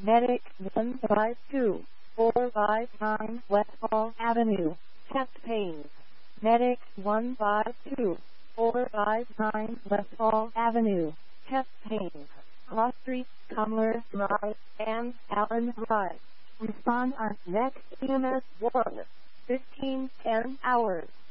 Medic 152459 Westfall Avenue, chest pains. Medic 152459 Westfall Avenue, chest pains. Cross Street, Cumler Drive, and Allen Drive. Respond on next EMS 1, 1510 hours.